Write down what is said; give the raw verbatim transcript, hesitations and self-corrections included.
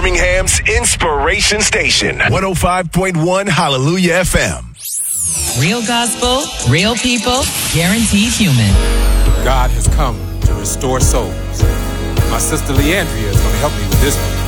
Birmingham's Inspiration Station. one oh five point one Hallelujah F M. Real gospel, real people, guaranteed human. God has come to restore souls. My sister Leandria is going to help me with this one.